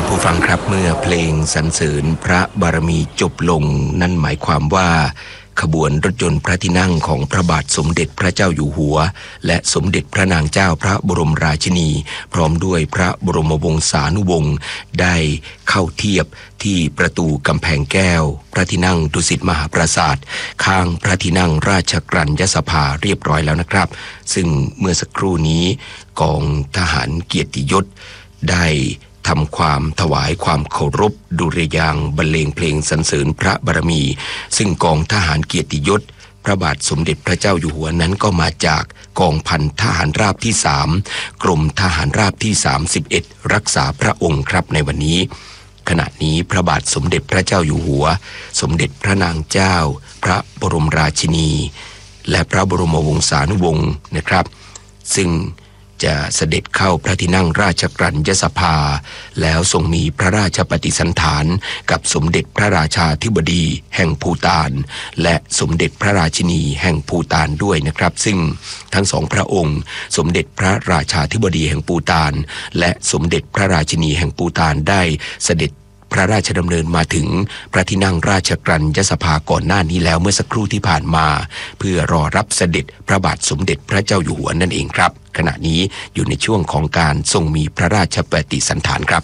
ผู้ฟังครับเมื่อเพลงสรรเสริญพระบารมีจบลงนั่นหมายความว่าขบวนรถยนต์พระที่นั่งของพระบาทสมเด็จพระเจ้าอยู่หัวและสมเด็จพระนางเจ้าพระบรมราชินีพร้อมด้วยพระบรมวงศานุวงศ์ได้เข้าเทียบที่ประตูกำแพงแก้วพระที่นั่งดุสิตมหาปราสาทข้างพระที่นั่งราชกรัญญสภาเรียบร้อยแล้วนะครับซึ่งเมื่อสักครู่นี้กองทหารเกียรติยศได้ทำความถวายความเคารพดุริยางค์บรรเลงเพลงสรรเสริญพระบารมีซึ่งกองทหารเกียรติยศพระบาทสมเด็จพระเจ้าอยู่หัวนั้นก็มาจากกองพันทหารราบที่3กรมทหารราบที่31รักษาพระองค์ครับในวันนี้ขณะนี้พระบาทสมเด็จพระเจ้าอยู่หัวสมเด็จพระนางเจ้าพระบรมราชินีและพระบรมวงศานุวงศ์นะครับซึ่งจะเสด็จเข้าพระที่นั่งราชกรัญญสภาแล้วทรงมีพระราชปฏิสันถานกับสมเด็จพระราชาธิบดีแห่งภูฏานและสมเด็จพระราชินีแห่งภูฏานด้วยนะครับซึ่งทั้งสองพระองค์สมเด็จพระราชาธิบดีแห่งภูฏานและสมเด็จพระราชินีแห่งภูฏานได้เสด็จพระราชดำเนินมาถึงพระที่นั่งราชกรัญญสภาก่อนหน้านี้แล้วเมื่อสักครู่ที่ผ่านมาเพื่อรอรับเสด็จพระบาทสมเด็จพระเจ้าอยู่หัวนั่นเองครับขณะนี้อยู่ในช่วงของการทรงมีพระราชปฏิสันถานครับ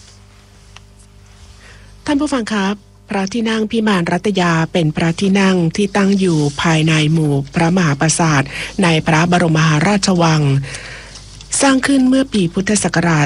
ท่านผู้ฟังครับพระที่นั่งพิมานรัตยาเป็นพระที่นั่งที่ตั้งอยู่ภายในหมู่พระมหาปราสาทในพระบรมมหาราชวังสร้างขึ้นเมื่อปีพุทธศักราช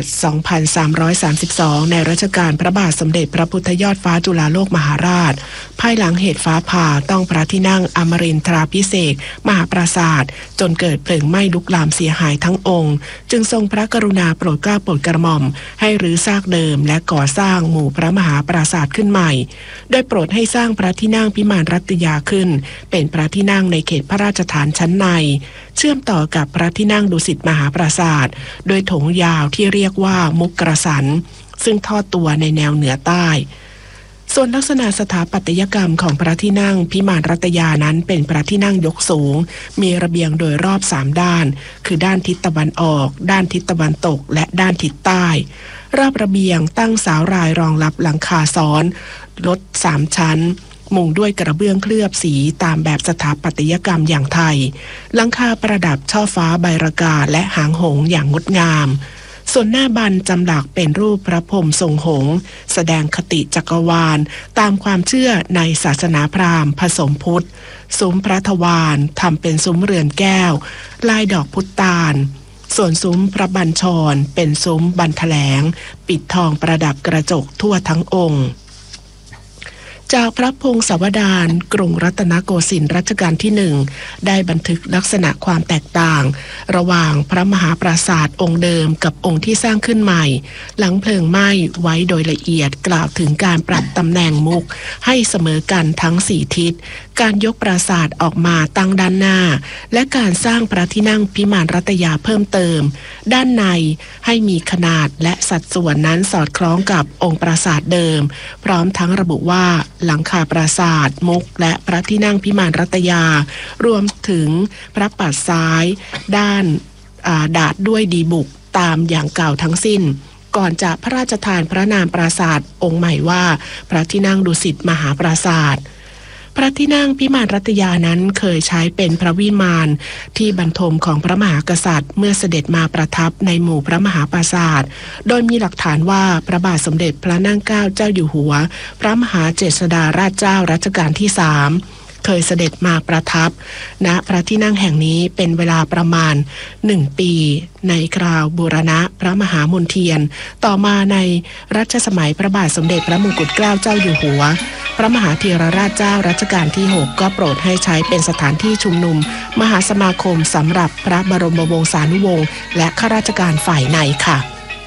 2332 ในรัชกาลพระบาทสมเด็จพระพุทธยอดฟ้าจุฬาโลกมหาราชภายหลังเหตุฟ้าผ่าต้องพระที่นั่งอมรินทราภิเษกมหาปราสาทจนเกิดเพลิงไหม้ลุกลามเสียหายทั้งองค์จึงทรงพระกรุณาโปรดเกล้าโปรดกระหม่อมให้รื้อซากเดิมและก่อสร้างหมู่พระมหาปราสาทขึ้นใหม่โดยโปรดให้สร้างพระที่นั่งพิมานรัตยาขึ้นเป็นพระที่นั่งในเขตพระราชฐานชั้นในเชื่อมต่อกับพระที่นั่งดุสิตมหาปราสาทโดยโถงยาวที่เรียกว่ามุกกระสันซึ่งทอดตัวในแนวเหนือใต้ส่วนลักษณะสถาปัตยกรรมของพระที่นั่งพิมานรัตยานั้นเป็นพระที่นั่งยกสูงมีระเบียงโดยรอบ3ด้านคือด้านทิศตะวันออกด้านทิศตะวันตกและด้านทิศใต้รอบระเบียงตั้งเสารายรองรับหลังคาซ้อนรถ3ชั้นมุงด้วยกระเบื้องเคลือบสีตามแบบสถาปัตยกรรมอย่างไทยหลังคาประดับช่อฟ้าใบระกาและหางหงส์อย่างงดงามส่วนหน้าบันจำหลักเป็นรูปพระพรหมทรงหงส์แสดงคติจักรวาลตามความเชื่อในศาสนาพราหมณ์ผสมพุทธซุ้มพระทวารทำเป็นซุ้มเรือนแก้วลายดอกพุตานส่วนซุ้มพระบัญชรเป็นซุ้มบันแถลงปิดทองประดับกระจกทั่วทั้งองค์จากพระพงศาวดารกรุงรัตนโกสินทร์รัชกาลที่1ได้บันทึกลักษณะความแตกต่างระหว่างพระมหาปราสาทองค์เดิมกับองค์ที่สร้างขึ้นใหม่หลังเพลิงไหม้ไว้โดยละเอียดกล่าวถึงการปรับตำแหน่งมุกให้เสมอกันทั้ง4ทิศการยกปราสาทออกมาตั้งด้านหน้าและการสร้างพระที่นั่งพิมานรัตยาเพิ่มเติมด้านในให้มีขนาดและสัดส่วนนั้นสอดคล้องกับองค์ปราสาทเดิมพร้อมทั้งระบุว่าหลังคาปราสาทมุกและพระที่นั่งพิมานรัตยารวมถึงพระปัดซ้ายด้านดาษด้วยดีบุกตามอย่างเก่าทั้งสิ้นก่อนจะพระราชทานพระนามปราสาทองค์ใหม่ว่าพระที่นั่งดุสิตมหาปราสาทพระที่นั่งพิมานรัตยานั้นเคยใช้เป็นพระวิมานที่บรรทมของพระมหากษัตริย์เมื่อเสด็จมาประทับในหมู่พระมหาปราสาทโดยมีหลักฐานว่าพระบาทสมเด็จพระนั่งเกล้าเจ้าอยู่หัวพระมหาเจษฎาราชเจ้ารัชกาลที่3เคยเสด็จมาประทับณพระที่นั่งแห่งนี้เป็นเวลาประมาณ1ปีในคราวบูรณะพระมหามนเทียนต่อมาในรัชสมัยพระบาทสมเด็จพระมงกุฎเกล้าเจ้าอยู่หัวพระมหาธีรราชเจ้ารัชกาลที่6ก็โปรดให้ใช้เป็นสถานที่ชุมนุมมหาสมาคมสำหรับพระบรมวงศานุวงศ์และข้าราชการฝ่ายในค่ะ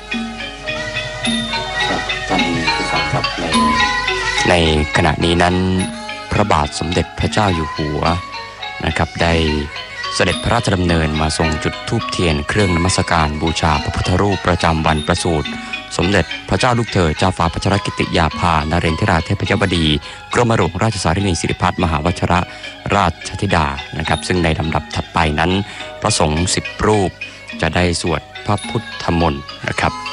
ท่านผู้ฟังครับในขณะนี้นั้นพระบาทสมเด็จพระเจ้าอยู่หัวนะครับได้เสด็จพระราชดำเนินมาทรงจุดธูปเทียนเครื่องนมัสการบูชาพระพุทธรูปประจำวันประสูติสมเด็จพระเจ้าลูกเธอเจ้าฟ้าพัชรกิติยาภานเรนทิราเทพยบดีกรมหลวงราชสารินีสิริพัฒน์มหาวชิรราชธิดานะครับซึ่งในลำดับถัดไปนั้นพระสงฆ์10 รูปจะได้สวดพระพุทธมนต์นะครับ